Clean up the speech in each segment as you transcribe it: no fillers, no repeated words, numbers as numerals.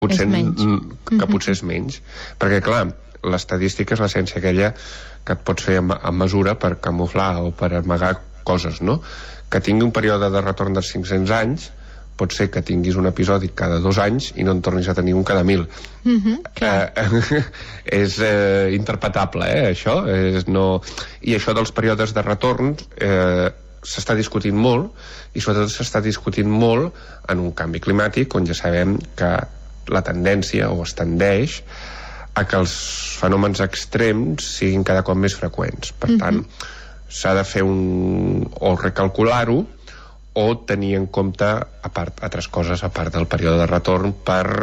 potser és menys. Perquè, clar, l'estadística és l'essència aquella que et pots fer amb mesura per camuflar o per amagar coses, no? Que tingui un període de retorn de 500 anys pot ser que tinguis un episodi cada 2 anys i no en tornis a tenir un cada 1000. És interpretable, això. I això dels períodes de retorn s'està discutint molt, i sobretot s'està discutint molt en un canvi climàtic on ja sabem que la tendència o es tendeix a que els fenòmens extrems siguin cada cop més freqüents. Per tant, s'ha de fer o recalcular-ho o tenir en compte altres coses a part del període de retorn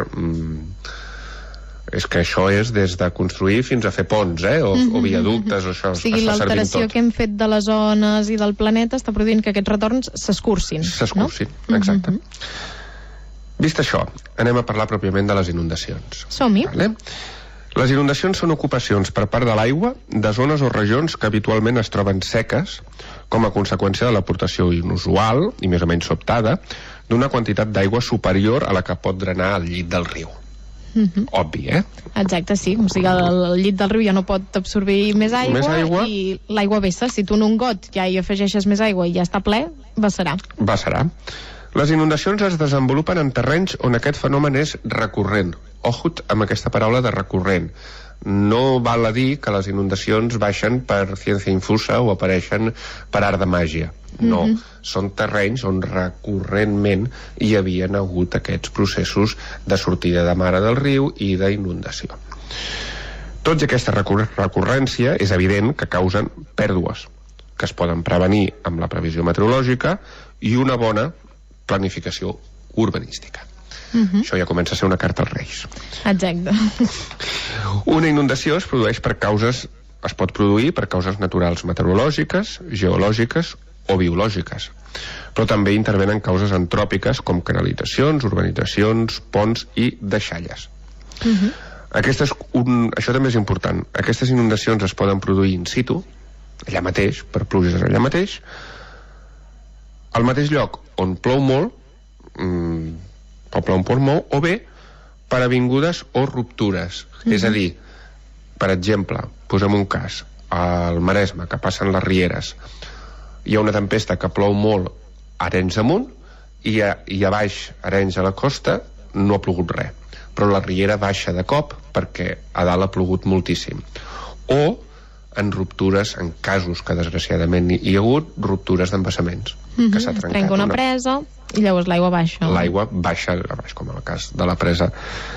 és que això és des de construir fins a fer ponts, o viaductes, o això. O sigui, l'alteració que hem fet de les zones i del planeta està produint que aquests retorns s'escurcin. S'escurcin, exacte. Vist això, anem a parlar pròpiament de les inundacions. Som-hi. Les inundacions són ocupacions per part de l'aigua de zones o regions que habitualment es troben seques com a conseqüència de l'aportació inusual i més o menys sobtada d'una quantitat d'aigua superior a la que pot drenar el llit del riu. Obvi, Exacte, sí. O sigui, el llit del riu ja no pot absorbir més aigua i l'aigua vessa. Si tu en un got ja hi afegeixes més aigua i ja està ple, vessarà. Les inundacions es desenvolupen en terrenys on aquest fenomen és recurrent. Ojut amb aquesta paraula de recurrent. No val a dir que les inundacions baixen per ciència infusa o apareixen per art de màgia. No, són terrenys on recurrentment hi havien hagut aquests processos de sortida de mare del riu i d'inundació. Tot i aquesta recurrència és evident que causen pèrdues que es poden prevenir amb la previsió meteorològica i una bona planificació urbanística. Això ja comença a ser una carta als Reis. Exacte. Una inundació es pot produir per causes naturals meteorològiques, geològiques o biològiques, però també intervenen causes antròpiques com canalitzacions, urbanitzacions, ponts i deixalles. Això també és important. Aquestes inundacions es poden produir in situ, allà mateix, per pluges allà mateix, al mateix lloc on plou molt, o bé per avingudes o ruptures. És a dir, per exemple, posem un cas, al Maresme, que passen les rieres, hi ha una tempesta que plou molt a Arenys amunt i a baix, Arenys a la costa, no ha plogut res, però la riera baixa de cop perquè a dalt ha plogut moltíssim. O en ruptures, en casos que desgraciadament hi ha hagut, ruptures d'embassaments, que s'ha trencat. Trenca una presa i llavors l'aigua baixa. L'aigua baixa a baix, com en el cas de la presa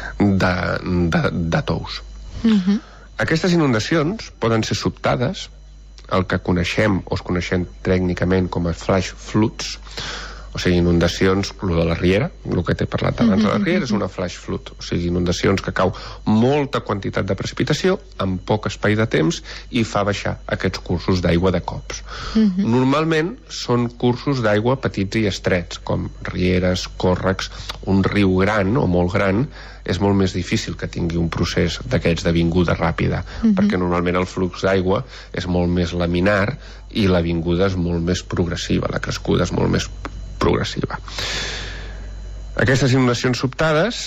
de Tous. Aquestes inundacions poden ser sobtades, el que coneixem o es coneixem tècnicament com a flash floods, o sigui, inundacions, el de la riera, el que t'he parlat abans de la riera, és una flash flood, o sigui, inundacions que cau molta quantitat de precipitació en poc espai de temps i fa baixar aquests cursos d'aigua de cops. Normalment són cursos d'aigua petits i estrets, com rieres, còrrecs. Un riu gran o molt gran és molt més difícil que tingui un procés d'aquests de vinguda ràpida, perquè normalment el flux d'aigua és molt més laminar i la vinguda és molt més progressiva, la crescuda és molt més progressiva. Aquestes inundacions sobtades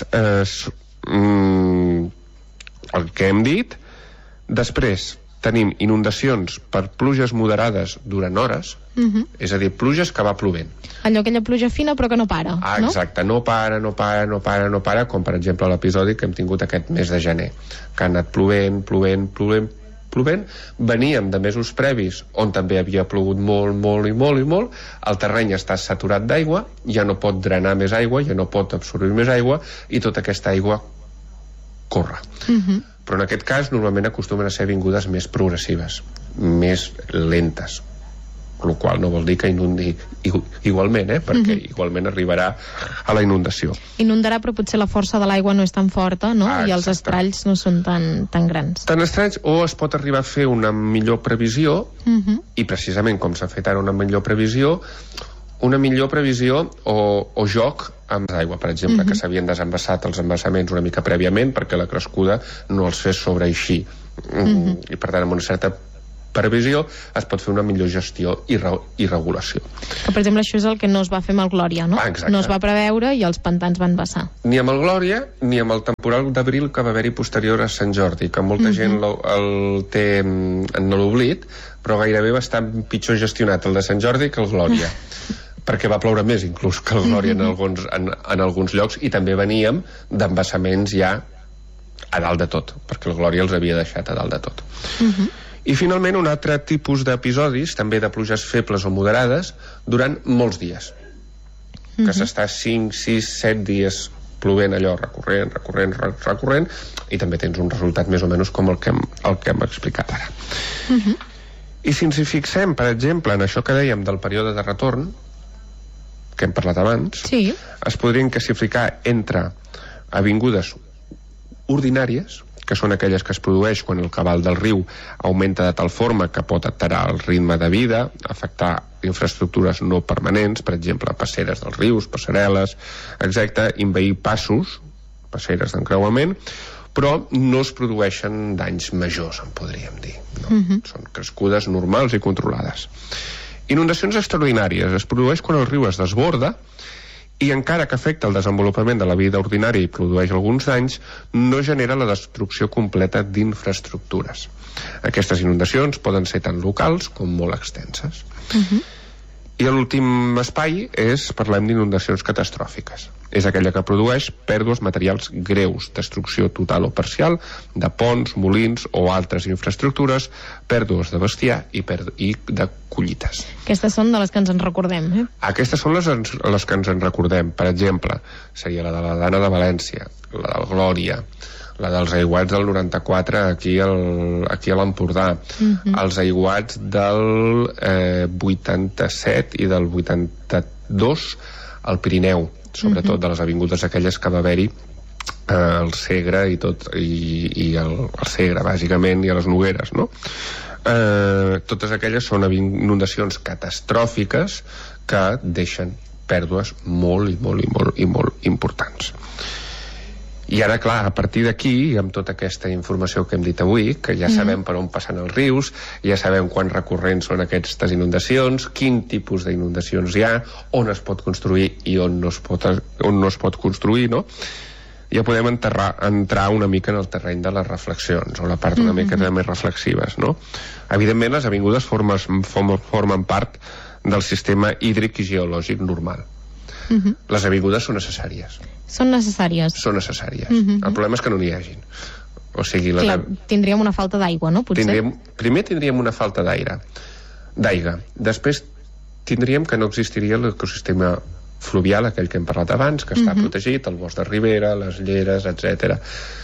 el que hem dit. Després tenim inundacions per pluges moderades durant hores, és a dir, pluges que va plovent. Allò, aquella pluja fina però que no para, no? Exacte, no para, com per exemple l'episodi que hem tingut aquest mes de gener, que ha anat plovent, veníem de mesos previs on també havia plogut molt, el terreny està saturat d'aigua, ja no pot drenar més aigua, ja no pot absorbir més aigua i tota aquesta aigua corre. Però en aquest cas normalment acostumen a ser vingudes més progressives, més lentes, el qual no vol dir que inundi igualment, perquè igualment arribarà a la inundació. Inundarà, però potser la força de l'aigua no és tan forta, no? I els estralls no són tan grans. Tan estralls, o es pot arribar a fer una millor previsió, i precisament com s'ha fet ara una millor previsió o joc amb l'aigua, per exemple, que s'havien desembassat els embassaments una mica prèviament perquè la crescuda no els fes sobreeixir, i per tant amb una certa previsió, es pot fer una millor gestió i regulació. Que, per exemple, això és el que no es va fer amb el Glòria, no? No es va preveure i els pantans van vessar. Ni amb el Glòria, ni amb el temporal d'abril que va haver-hi posterior a Sant Jordi, que molta gent el té en l'oblit, però gairebé va estar pitjor gestionat el de Sant Jordi que el Glòria. Perquè va ploure més inclús que el Glòria en alguns llocs, i també veníem d'embassaments ja a dalt de tot, perquè el Glòria els havia deixat a dalt de tot. I finalment un altre tipus d'episodis, també de pluges febles o moderades, durant molts dies, que s'està 5, 6, 7 dies plovent allò recurrent, i també tens un resultat més o menys com el que hem explicat ara. I si ens hi fixem, per exemple, en això que dèiem del període de retorn, que hem parlat abans, es podrien classificar entre avingudes ordinàries, que són aquelles que es produeix quan el cabal del riu augmenta de tal forma que pot alterar el ritme de vida, afectar infraestructures no permanents, per exemple, passeres dels rius, passarel·les, exacte, envair passos, passeres d'encreuament, però no es produeixen danys majors, en podríem dir. No? Són crescudes normals i controlades. Inundacions extraordinàries es produeix quan el riu es desborda i encara que afecta el desenvolupament de la vida ordinària i produeix alguns danys, no genera la destrucció completa d'infraestructures. Aquestes inundacions poden ser tant locals com molt extenses. I l'últim espai parlem d'inundacions catastròfiques. És aquella que produeix pèrdues materials greus, destrucció total o parcial de ponts, molins o altres infraestructures, pèrdues de bestiar i de collites. Aquestes són de les que ens en recordem, Aquestes són les que ens en recordem. Per exemple, seria la de la Dana de València, la del Glòria, la dels aiguats del 94 aquí a l'Empordà, els aiguats del 87 i del 82 al Pirineu, sobretot de les avingudes aquelles que va haver-hi al Segre i tot, i al Segre bàsicament, i a les Nogueres, no? Totes aquelles són inundacions catastròfiques que deixen pèrdues molt importants. I ara, clar, a partir d'aquí, amb tota aquesta informació que hem dit avui, que ja sabem per on passen els rius, ja sabem quan recurrents són aquestes inundacions, quin tipus d'inundacions hi ha, on es pot construir i on no es pot construir, no? Ja podem entrar una mica en el terreny de les reflexions, o la part una mica més reflexives, no? Evidentment, les avingudes formen part del sistema hídric i geològic normal. Les avingudes són necessàries. Són necessàries. El problema és que no n'hi hagin. O sigui, clar, tindríem una falta d'aigua, no? Potser? Primer tindríem una falta d'aigua. Després tindríem que no existiria l'ecosistema fluvial, aquell que hem parlat abans, que està protegit, el bosc de ribera, les lleres, etc.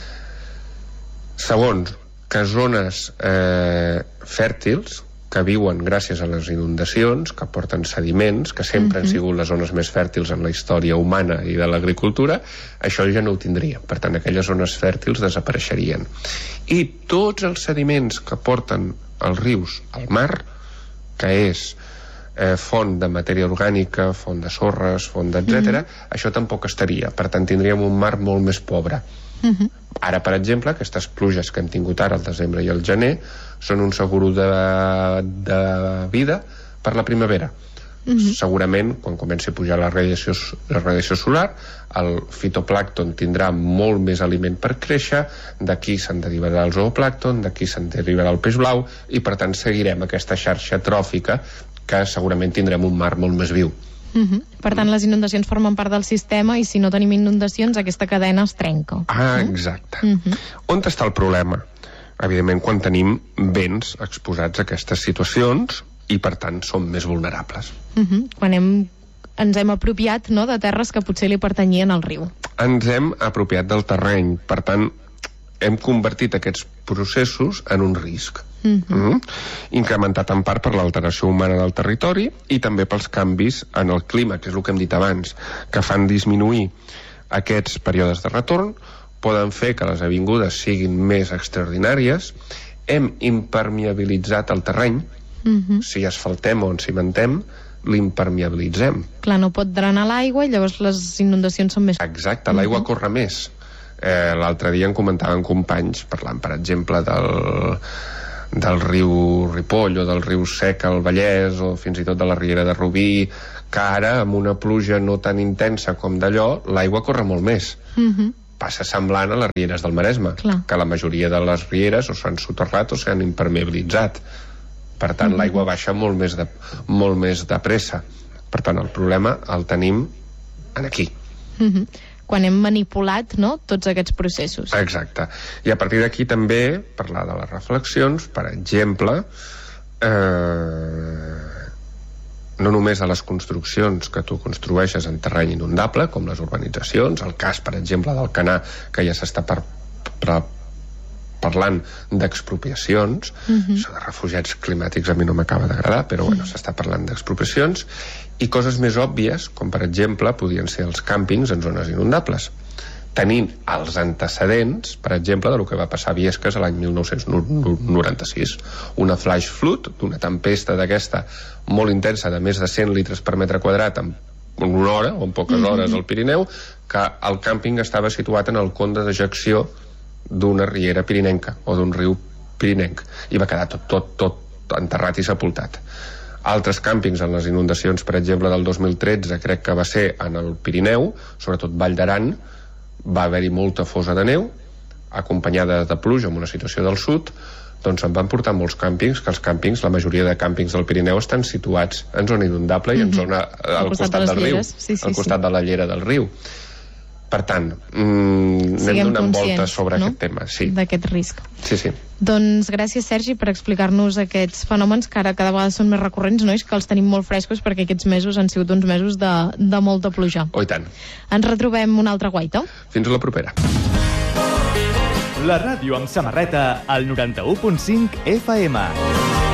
Segons, que zones fèrtils, que viuen gràcies a les inundacions, que porten sediments, que sempre han sigut les zones més fèrtils en la història humana i de l'agricultura, això ja no ho tindria. Per tant, aquelles zones fèrtils desapareixerien. I tots els sediments que porten els rius al mar, que és font de matèria orgànica, font de sorres, font etc., això tampoc estaria. Per tant, tindríem un mar molt més pobre. Ara, per exemple, aquestes pluges que hem tingut ara al desembre i al gener són un seguro de vida per la primavera. Segurament, quan comenci a pujar la radiació solar, el fitoplàncton tindrà molt més aliment per créixer, d'aquí se'n derivarà el zooplàncton, d'aquí se'n derivarà el peix blau, i per tant seguirem aquesta xarxa tròfica que segurament tindrem un mar molt més viu. Per tant, les inundacions formen part del sistema i si no tenim inundacions, aquesta cadena es trenca. Exacte. On està el problema? Evidentment, quan tenim vents exposats a aquestes situacions i, per tant, som més vulnerables. Quan ens hem apropiat, no, de terres que potser li pertanyien al riu. Ens hem apropiat del terreny. Per tant, hem convertit aquests processos en un risc. Incrementat en part per l'alteració humana del territori i també pels canvis en el clima, que és el que hem dit abans, que fan disminuir aquests períodes de retorn, poden fer que les avingudes siguin més extraordinàries. Hem impermeabilitzat el terreny. Si asfaltem o encimentem, l'impermeabilitzem. Clar, no pot drenar l'aigua i llavors les inundacions són més... Exacte, l'aigua corre més. L'altre dia en comentaven companys, parlant, per exemple, del riu Ripoll o del riu Sec al Vallès o fins i tot de la Riera de Rubí, que ara, amb una pluja no tan intensa com d'allò, l'aigua corre molt més. Passa semblant a les rieres del Maresme, que la majoria de les rieres o s'han soterrat o s'han impermeabilitzat. Per tant, l'aigua baixa molt més de pressa. Per tant, el problema el tenim aquí. Quan hem manipulat, no?, tots aquests processos. Exacte. I a partir d'aquí també parlar de les reflexions, per exemple, no només a les construccions que tu construeixes en terreny inundable, com les urbanitzacions, el cas, per exemple, del Canà, que ja s'està parlant d'expropiacions, això de refugiats climàtics a mi no m'acaba d'agradar, però bueno, s'està parlant d'expropiacions, i coses més òbvies, com per exemple podien ser els càmpings en zones inundables, tenint els antecedents, per exemple, de lo que va passar a Biesques l'any 1996. Una flash flood, d'una tempesta d'aquesta molt intensa, de més de 100 litres per metre quadrat en una hora, o en poques hores al Pirineu, que el càmping estava situat en el con de dejecció d'una riera pirinenca, o d'un riu pirinenc, i va quedar tot enterrat i sepultat. Altres càmpings en les inundacions, per exemple, del 2013, crec que va ser en el Pirineu, sobretot Vall d'Aran, va haver-hi molta fosa de neu, acompanyada de pluja en una situació del sud, doncs em van portar molts càmpings, que els càmpings, la majoria de càmpings del Pirineu estan situats en zona inundable i en zona al costat del riu, al costat de la llera del riu. Per tant, anem donant voltes sobre aquest tema. D'aquest risc. Sí. Doncs gràcies, Sergi, per explicar-nos aquests fenòmens que ara cada vegada són més recurrents, no? I que els tenim molt frescos perquè aquests mesos han sigut uns mesos de molta pluja. Oh, i tant. Ens retrobem una altra guaita. Fins a la propera. La ràdio amb samarreta al 91.5 FM.